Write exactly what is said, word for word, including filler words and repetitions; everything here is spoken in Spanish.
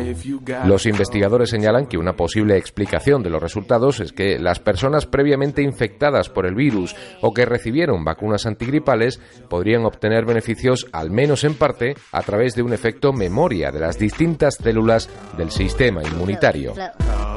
Los investigadores señalan que una posible explicación de los resultados es que las personas previamente infectadas por el virus o que recibieron vacunas antigripales podrían obtener beneficios, al menos en parte, a través de un efecto memoria de las distintas células del sistema inmunitario.